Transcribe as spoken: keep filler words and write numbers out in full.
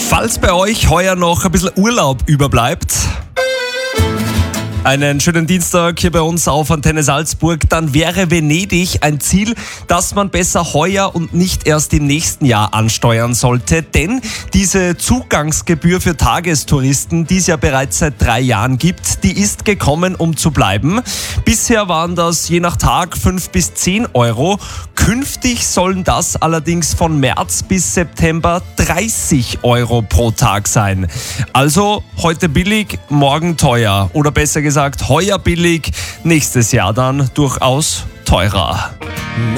Falls bei euch heuer noch ein bisschen Urlaub überbleibt, einen schönen Dienstag hier bei uns auf Antenne Salzburg, dann wäre Venedig ein Ziel, das man besser heuer und nicht erst im nächsten Jahr ansteuern sollte, denn diese Zugangsgebühr für Tagestouristen, die es ja bereits seit drei Jahren gibt, die ist gekommen, um zu bleiben. Bisher waren das je nach Tag fünf bis zehn Euro. Künftig sollen das allerdings von März bis September dreißig Euro pro Tag sein. Also heute billig, morgen teuer. Oder besser gesagt, heuer billig, nächstes Jahr dann durchaus teurer.